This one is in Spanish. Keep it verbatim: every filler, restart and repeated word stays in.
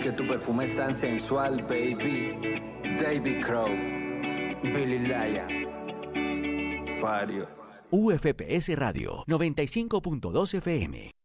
que tu perfume es tan sensual, baby. David Crow, Billy Laya, Fario. U F P S Radio noventa y cinco punto dos F M.